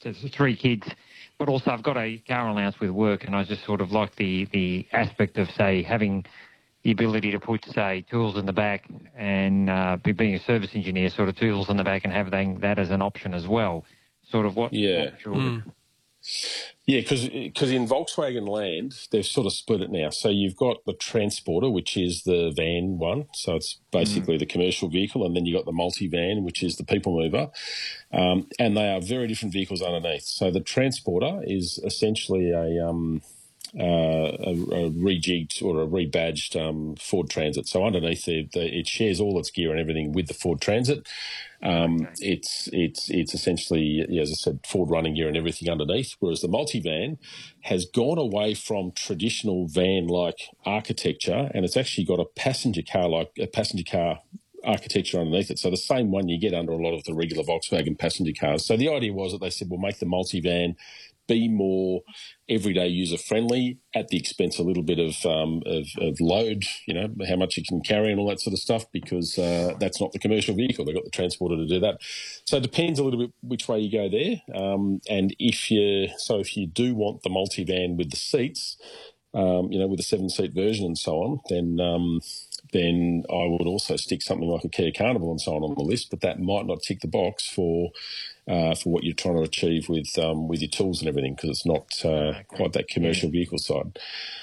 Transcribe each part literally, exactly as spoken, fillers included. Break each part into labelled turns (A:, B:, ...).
A: it's three kids, but also I've got a car allowance with work, and I just sort of like the, the aspect of, say, having the ability to put, say, tools in the back and uh, be, being a service engineer, sort of tools in the back and having that as an option as well. Sort of what...
B: Yeah.
A: What
B: mm. Yeah, because in Volkswagen land, they've sort of split it now. So you've got the Transporter, which is the van one. So it's basically mm. the commercial vehicle. And then you've got the multi-van, which is the people mover. Um, and they are very different vehicles underneath. So the Transporter is essentially a... Um, Uh, a, a rejigged or a rebadged um, Ford Transit. So underneath it, it shares all its gear and everything with the Ford Transit. Um, okay. It's it's it's essentially, yeah, as I said, Ford running gear and everything underneath. Whereas the multivan has gone away from traditional van-like architecture, and it's actually got a passenger car like a passenger car architecture underneath it. So the same one you get under a lot of the regular Volkswagen passenger cars. So the idea was that they said, we'll make the multivan be more everyday user-friendly at the expense a little bit of, um, of of load, you know, how much you can carry and all that sort of stuff, because uh, that's not the commercial vehicle. They've got the Transporter to do that. So it depends a little bit which way you go there. Um, and if you, so if you do want the multivan with the seats, um, you know, with the seven-seat version and so on, then um, then I would also stick something like a Kia Carnival and so on on the list, but that might not tick the box for uh, for what you're trying to achieve with um, with your tools and everything, because it's not uh, quite that commercial vehicle side.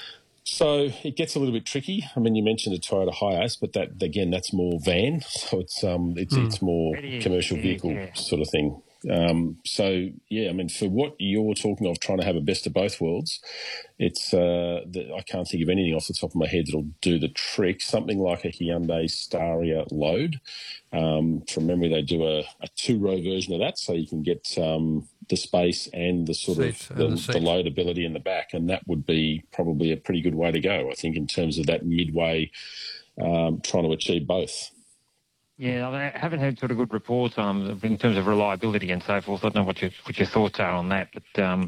B: So it gets a little bit tricky. I mean, you mentioned a Toyota Hiace, but that again, that's more van, so it's um, it's mm. it's more commercial vehicle sort of thing. Um, so yeah, I mean, for what you're talking of, trying to have a best of both worlds, it's uh, the, I can't think of anything off the top of my head that'll do the trick. Something like a Hyundai Staria Load. Um, from memory, they do a, a two-row version of that, so you can get um, the space and the sort seat, of the, the, the load ability in the back, and that would be probably a pretty good way to go, I think, in terms of that midway, um, trying to achieve both.
A: Yeah, I haven't heard sort of good reports on them in terms of reliability and so forth. I don't know what your what your thoughts are on that, but um...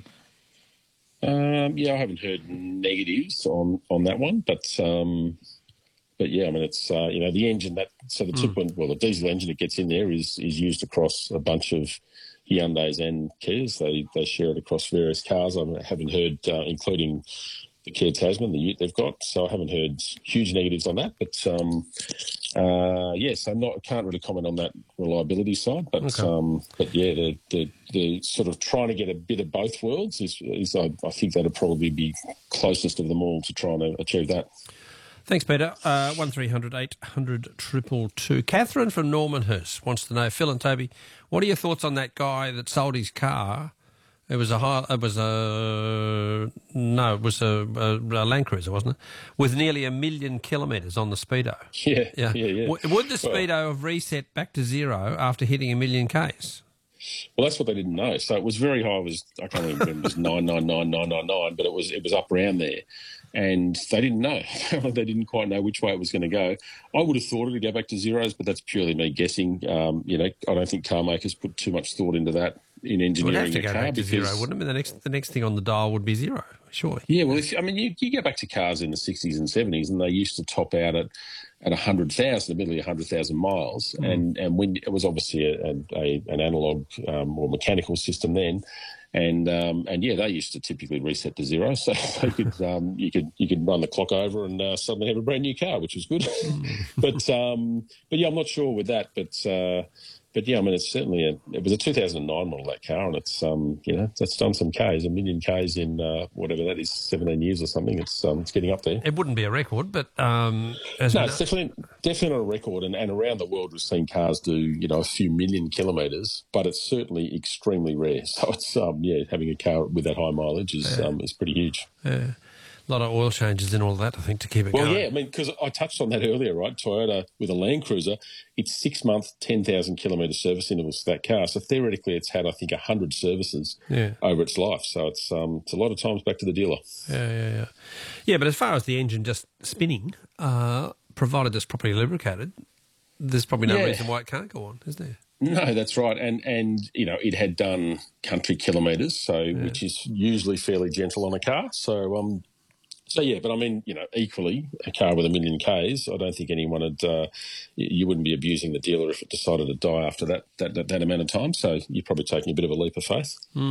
B: um, yeah, I haven't heard negatives on, on that one, but um, but yeah, I mean, it's uh, you know, the engine that so the mm. two point well the diesel engine that gets in there is is used across a bunch of Hyundais and Kias. They they share it across various cars. I haven't heard, uh, including the Kia Tasman, the Ute they've got. So I haven't heard huge negatives on that, but um, uh, yes, I'm not. I can't really comment on that reliability side, but okay. um, but yeah, the, the the sort of trying to get a bit of both worlds is, is I, I think that'd probably be closest of them all to trying to achieve that.
C: Thanks, Peter. Uh, one three hundred eight hundred two two. Catherine from Normanhurst wants to know, Phil and Toby, what are your thoughts on that guy that sold his car? It was a high, it was a no, it was a, a, a Land Cruiser, wasn't it? With nearly a million kilometres on the speedo.
B: Yeah, yeah, yeah. yeah.
C: W- would the speedo well, have reset back to zero after hitting a million k's?
B: Well, that's what they didn't know. So it was very high. It was I can't even remember. It was nine nine nine nine nine nine, but it was it was up around there, and they didn't know. They didn't quite know which way it was going to go. I would have thought it would go back to zeros, but that's purely me guessing. Um, you know, I don't think car makers put too much thought into that. In engineering,
C: it would have to go
B: a car
C: back to
B: because,
C: zero, wouldn't it? The next, the next thing on the dial would be zero, surely.
B: Yeah, well, if, I mean, you, you go back to cars in the sixties and seventies, and they used to top out at at a hundred thousand, admittedly a hundred thousand miles, mm. and and when it was obviously a, a, an analog um, or mechanical system then, and um, and yeah, they used to typically reset to zero, so you could um, you could you could run the clock over and uh, suddenly have a brand new car, which was good. but um, but yeah, I'm not sure with that, but. Uh, But yeah, I mean, it's certainly a. It was a two thousand nine model, that car, and it's um, you know, that's done some Ks, a million Ks in uh, whatever that is, seventeen years or something. It's um, it's getting up there.
C: It wouldn't be a record, but um, as
B: no, it's definitely definitely not a record. And, and around the world, we've seen cars do you know a few million kilometres, but it's certainly extremely rare. So it's um, yeah, having a car with that high mileage is
C: yeah.
B: um, is pretty huge.
C: Yeah. A lot of oil changes and all that, I think, to keep it
B: well,
C: going.
B: Well, yeah, I mean, because I touched on that earlier, right? Toyota with a Land Cruiser, it's six-month, ten thousand kilometre service intervals for that car. So theoretically, it's had, I think, one hundred services
C: yeah.
B: over its life. So it's um, it's a lot of times back to the dealer.
C: Yeah, yeah, yeah. Yeah, but as far as the engine just spinning, uh, provided it's properly lubricated, there's probably no
B: yeah.
C: reason why it can't go on, is there?
B: No, that's right. And, and you know, it had done country kilometres, so yeah. which is usually fairly gentle on a car. So, um. So, yeah, but I mean, you know, equally, a car with a million Ks, I don't think anyone would, uh, you wouldn't be abusing the dealer if it decided to die after that, that, that, that amount of time. So you're probably taking a bit of a leap of faith. Mm.